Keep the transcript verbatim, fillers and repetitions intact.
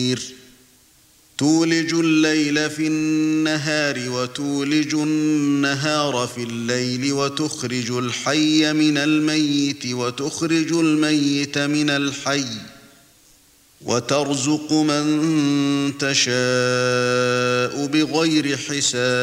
تولج الليل في النهار وتولج النهار في الليل وتخرج الحي من الميت وتخرج الميت من الحي وترزق من تشاء بغير حساب